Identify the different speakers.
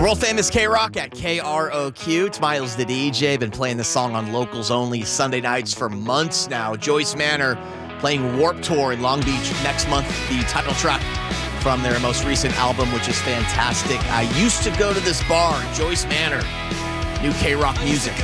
Speaker 1: world famous K-Rock at KROQ. It's Miles the DJ. Been playing this song on Locals Only Sunday nights for months now. Joyce Manor playing Warped Tour in Long Beach next month. The title track from their most recent album, which is fantastic. I used to go to this bar, Joyce Manor. New K-Rock music.